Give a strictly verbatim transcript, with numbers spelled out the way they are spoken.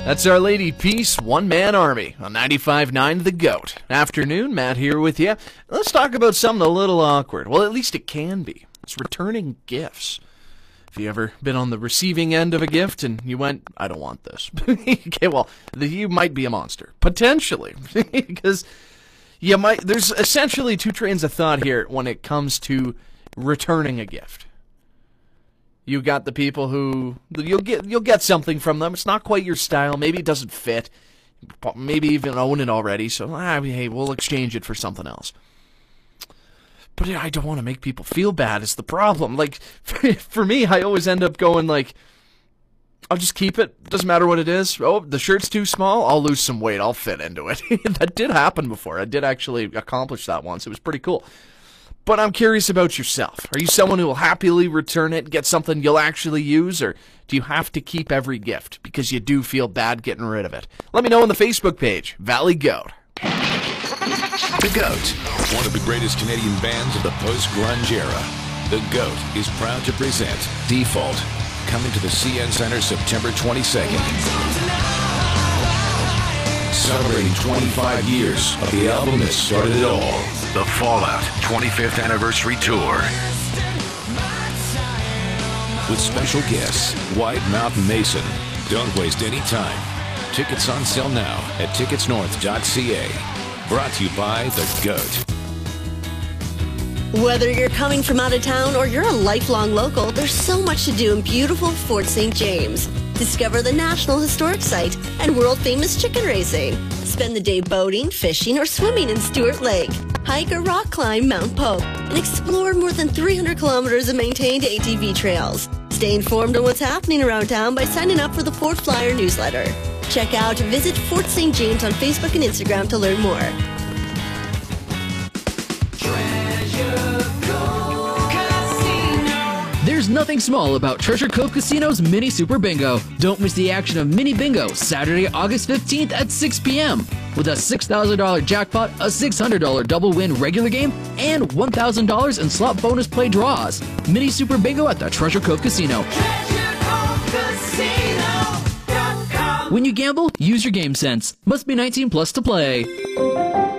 That's Our Lady Peace, One Man Army on ninety-five point nine The Goat. Afternoon, Matt here with you. Let's talk about something a little awkward. Well, at least it can be. It's returning gifts. Have you ever been on the receiving end of a gift and you went, I don't want this? Okay, well, the, you might be a monster. Potentially. Because you might. There's essentially two trains of thought here when it comes to returning a gift. You got the people who you'll get you'll get something from them. It's not quite your style. Maybe it doesn't fit. Maybe even own it already. So ah, hey, we'll exchange it for something else. But I don't want to make people feel bad. It's the problem. Like for me, I always end up going like, I'll just keep it. Doesn't matter what it is. Oh, the shirt's too small. I'll lose some weight. I'll fit into it. That did happen before. I did actually accomplish that once. It was pretty cool. But I'm curious about yourself. Are you someone who will happily return it, get something you'll actually use, or do you have to keep every gift because you do feel bad getting rid of it? Let me know on the Facebook page, Valley Goat. The Goat, one of the greatest Canadian bands of the post-grunge era. The Goat is proud to present Default, coming to the C N Center September twenty-second. Celebrating twenty-five years of the album that started it all. The Fallout twenty-fifth Anniversary Tour. With special guests, White Mountain Mason. Don't waste any time. Tickets on sale now at tickets north dot c a. Brought to you by The Goat. Whether you're coming from out of town or you're a lifelong local, there's so much to do in beautiful Fort Saint James. Discover the National Historic Site and world-famous chicken racing. Spend the day boating, fishing, or swimming in Stewart Lake. Hike or rock climb Mount Pope and explore more than three hundred kilometers of maintained A T V trails. Stay informed on what's happening around town by signing up for the Fort Flyer newsletter. Check out Visit Fort Saint James on Facebook and Instagram to learn more. There's nothing small about Treasure Cove Casino's Mini Super Bingo. Don't miss the action of Mini Bingo Saturday, August fifteenth at six p m With a six thousand dollars jackpot, a six hundred dollars double win regular game, and one thousand dollars in slot bonus play draws. Mini Super Bingo at the Treasure Cove Casino. Treasure Cove Casino dot com. When you gamble, use your game sense. Must be nineteen plus to play.